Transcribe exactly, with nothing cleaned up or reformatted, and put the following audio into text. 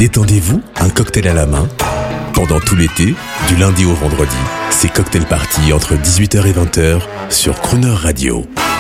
Détendez-vous, un cocktail à la main. Pendant tout l'été, du lundi au vendredi, c'est Cocktail Party entre dix-huit heures et vingt heures sur Crooner Radio.